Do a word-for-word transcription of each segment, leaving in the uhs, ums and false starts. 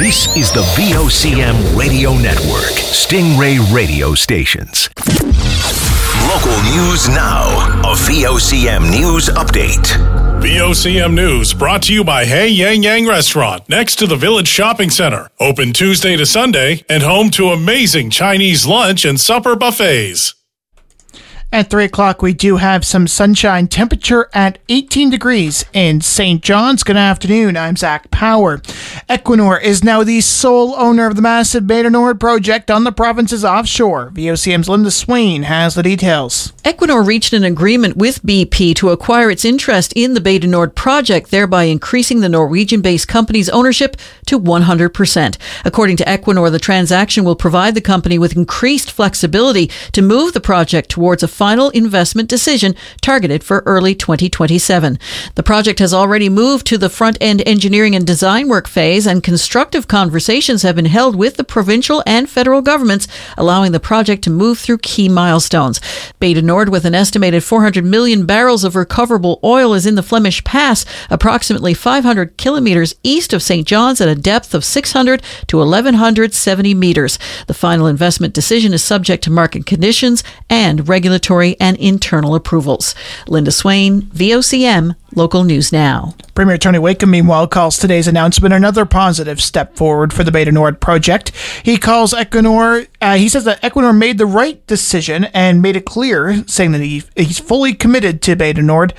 This is the V O C M Radio Network, Stingray Radio Stations. Local news now. A V O C M News Update. V O C M News brought to you by Hey Yang Yang Restaurant next to the Village Shopping Center. Open Tuesday to Sunday and home to amazing Chinese lunch and supper buffets. At three o'clock, we do have some sunshine. Temperature at eighteen degrees in Saint John's. Good afternoon. I'm Zach Power. Equinor is now the sole owner of the massive Bay du Nord project on the province's offshore. V O C M's Linda Swain has the details. Equinor reached an agreement with B P to acquire its interest in the Bay du Nord project, thereby increasing the Norwegian-based company's ownership to one hundred percent. According to Equinor, the transaction will provide the company with increased flexibility to move the project towards a final investment decision targeted for early twenty twenty-seven. The project has already moved to the front-end engineering and design work phase, and constructive conversations have been held with the provincial and federal governments, allowing the project to move through key milestones. Bay du Nord, with an estimated four hundred million barrels of recoverable oil, is in the Flemish Pass, approximately five hundred kilometers east of Saint John's at a depth of six hundred to eleven seventy meters. The final investment decision is subject to market conditions and regulatory and internal approvals. Linda Swain, V O C M, Local News Now. Premier Tony Wakeham, meanwhile, calls today's announcement another positive step forward for the Bay du Nord project. He calls Equinor, uh, he says that Equinor made the right decision and made it clear, saying that he, he's fully committed to Bay du Nord,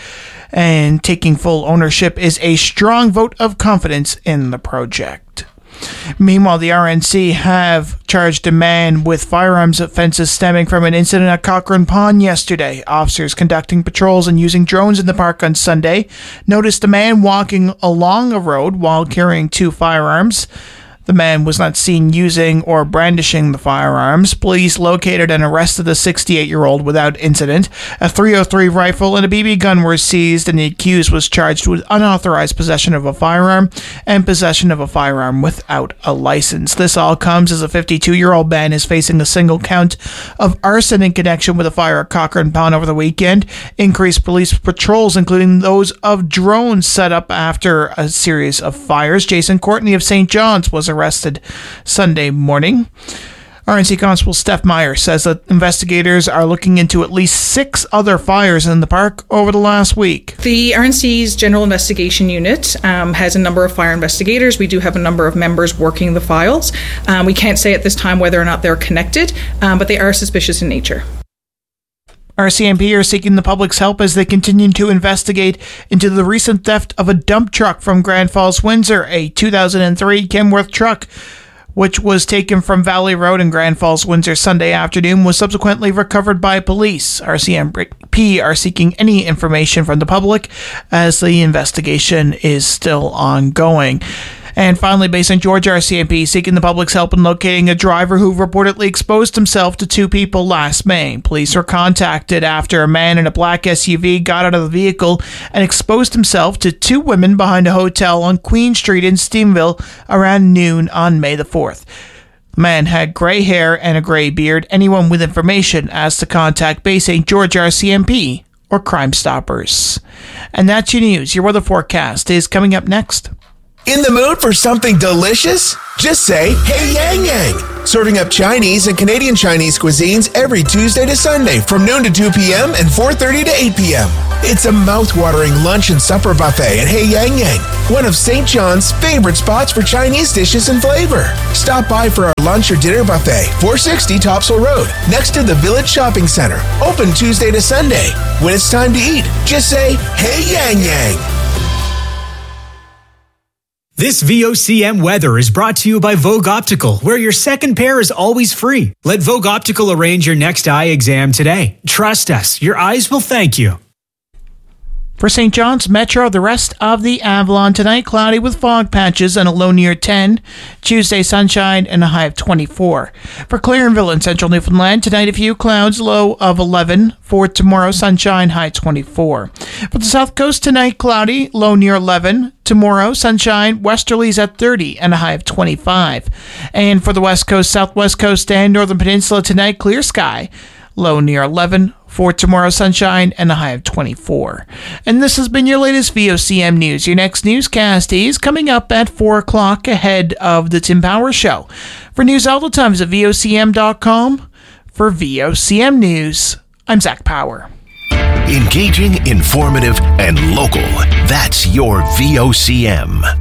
and taking full ownership is a strong vote of confidence in the project. Meanwhile, the R N C have charged a man with firearms offenses stemming from an incident at Cochrane Pond yesterday. Officers conducting patrols and using drones in the park on Sunday noticed a man walking along a road while carrying two firearms. The man was not seen using or brandishing the firearms. Police located and arrested the sixty-eight-year-old without incident. A three oh three rifle and a B B gun were seized, and the accused was charged with unauthorized possession of a firearm and possession of a firearm without a license. This all comes as a fifty-two-year-old man is facing a single count of arson in connection with a fire at Cochrane Pond over the weekend. Increased police patrols, including those of drones, set up after a series of fires. Jason Courtney of Saint John's was arrested arrested Sunday morning. R N C Constable Steph Meyer says that investigators are looking into at least six other fires in the park over the last week. The R N C's General Investigation Unit um, has a number of fire investigators. We do have a number of members working the files. Um, we can't say at this time whether or not they're connected, um, but they are suspicious in nature. R C M P are seeking the public's help as they continue to investigate into the recent theft of a dump truck from Grand Falls, Windsor. A two thousand three Kenworth truck, which was taken from Valley Road in Grand Falls, Windsor Sunday afternoon, was subsequently recovered by police. R C M P are seeking any information from the public as the investigation is still ongoing. And finally, Bay Saint George R C M P seeking the public's help in locating a driver who reportedly exposed himself to two people last May. Police were contacted after a man in a black S U V got out of the vehicle and exposed himself to two women behind a hotel on Queen Street in Steamville around noon on May the fourth. The man had gray hair and a gray beard. Anyone with information asked to contact Bay Saint George R C M P or Crime Stoppers. And that's your news. Your weather forecast is coming up next. In the mood for something delicious? Just say, Hey Yang Yang. Serving up Chinese and Canadian Chinese cuisines every Tuesday to Sunday from noon to two p.m. and four thirty to eight p.m. It's a mouth-watering lunch and supper buffet at Hey Yang Yang, one of Saint John's favorite spots for Chinese dishes and flavor. Stop by for our lunch or dinner buffet, four sixty Topsail Road, next to the Village Shopping Center. Open Tuesday to Sunday. When it's time to eat, just say, Hey Yang Yang. This V O C M weather is brought to you by Vogue Optical, where your second pair is always free. Let Vogue Optical arrange your next eye exam today. Trust us, your eyes will thank you. For Saint John's Metro, the rest of the Avalon tonight, cloudy with fog patches and a low near ten. Tuesday, sunshine and a high of twenty-four. For Clarenville in central Newfoundland, tonight a few clouds, low of eleven. For tomorrow, sunshine, high twenty-four. For the South Coast tonight, cloudy, low near eleven. Tomorrow, sunshine, westerlies at thirty and a high of twenty-five. And for the West Coast, Southwest Coast, and Northern Peninsula tonight, clear sky, low near eleven. For tomorrow, sunshine and a high of twenty-four. And this has been your latest V O C M News. Your next newscast is coming up at four o'clock ahead of the Tim Power Show. For news all the time, visit V O C M dot com. For V O C M News, I'm Zach Power. Engaging, informative, and local. That's your V O C M.